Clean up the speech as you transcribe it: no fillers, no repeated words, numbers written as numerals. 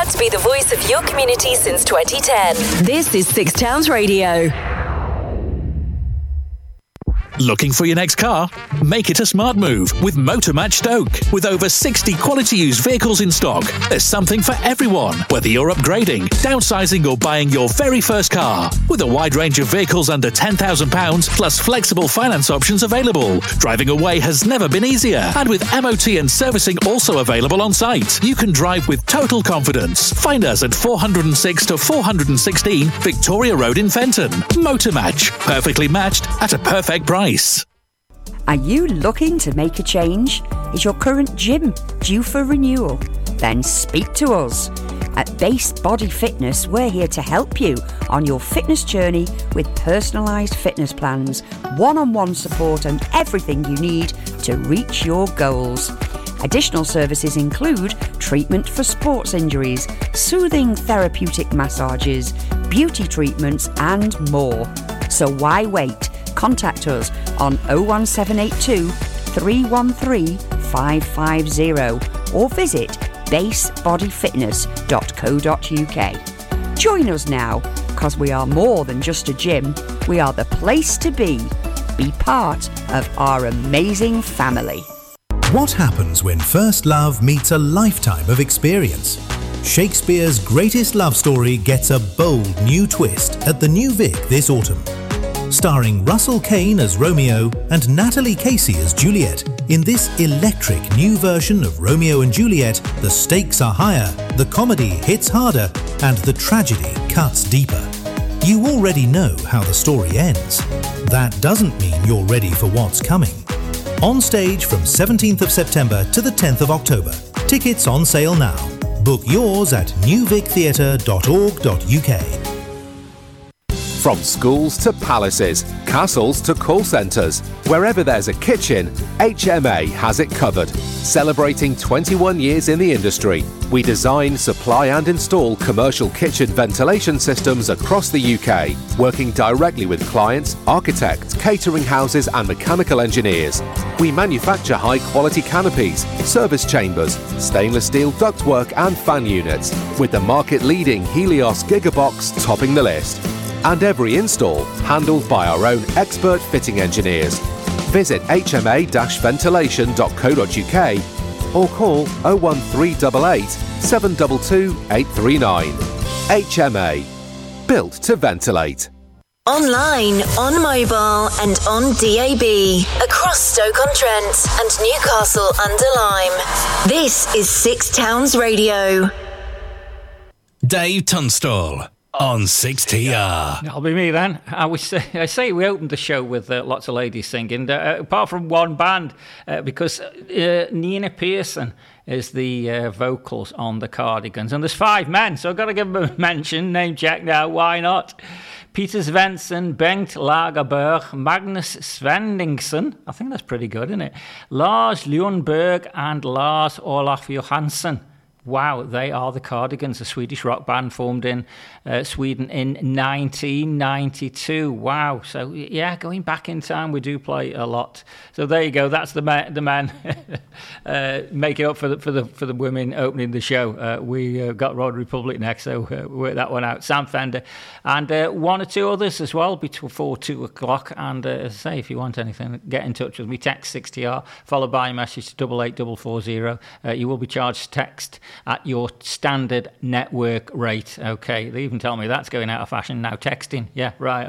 Proud to be the voice of your community since 2010. This is Six Towns Radio. Looking for your next car? Make it a smart move with Motormatch Stoke. With over 60 quality used vehicles in stock, there's something for everyone, whether you're upgrading, downsizing or buying your very first car. With a wide range of vehicles under £10,000 plus flexible finance options available, driving away has never been easier. And with MOT and servicing also available on site, you can drive with total confidence. Find us at 406 to 416 Victoria Road in Fenton. Motormatch, perfectly matched at a perfect price. Are you looking to make a change? Is your current gym due for renewal? Then speak to us. At Base Body Fitness, we're here to help you on your fitness journey with personalised fitness plans, one-on-one support and everything you need to reach your goals. Additional services include treatment for sports injuries, soothing therapeutic massages, beauty treatments and more. So why wait? Contact us on 01782 313 550 or visit basebodyfitness.co.uk. Join us now, because we are more than just a gym. We are the place to be. Be part of our amazing family. What happens when first love meets a lifetime of experience? Shakespeare's greatest love story gets a bold new twist at the New Vic this autumn. Starring Russell Kane as Romeo and Natalie Casey as Juliet, in this electric new version of Romeo and Juliet, the stakes are higher, the comedy hits harder, and the tragedy cuts deeper. You already know how the story ends. That doesn't mean you're ready for what's coming. On stage from 17th of September to the 10th of October. Tickets on sale now. Book yours at newvictheatre.org.uk. From schools to palaces, castles to call centres, wherever there's a kitchen, HMA has it covered. Celebrating 21 years in the industry, we design, supply and install commercial kitchen ventilation systems across the UK, working directly with clients, architects, catering houses and mechanical engineers. We manufacture high-quality canopies, service chambers, stainless steel ductwork and fan units, with the market-leading Helios Gigabox topping the list. And every install handled by our own expert fitting engineers. Visit hma-ventilation.co.uk or call 01388 722 839. HMA. Built to ventilate. Online, on mobile and on DAB. Across Stoke-on-Trent and Newcastle under Lyme. This is Six Towns Radio. Dave Tunstall on 6TR. That'll be me then. I say we opened the show with lots of ladies singing, apart from one band, because Nina Pearson is the vocals on the Cardigans, and there's 5 men, so I've got to give them a mention, name check now, why not? Peter Svensson, Bengt Lagerberg, Magnus Svenningsson, I think that's pretty good, isn't it? Lars Lundberg and Lars Olaf Johansson. Wow, they are the Cardigans, a Swedish rock band formed in Sweden in 1992. Wow, so yeah, going back in time, we do play a lot. So there you go. That's the man making up for the women opening the show. We got Road Republic next, so work that one out. Sam Fender and 1 or 2 others as well before 2 o'clock. And as I say, if you want anything, get in touch with me. Text 6TR followed by a message to 88440. You will be charged text at your standard network rate. Okay, they even tell me that's going out of fashion now. Texting, yeah, right.